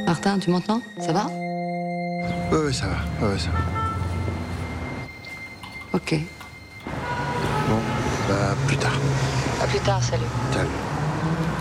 Martin, tu m'entends? Ça va? Ouais, ça va. Ouais, ça va. Ok. Bon, bah, plus tard. À plus tard, salut. Salut.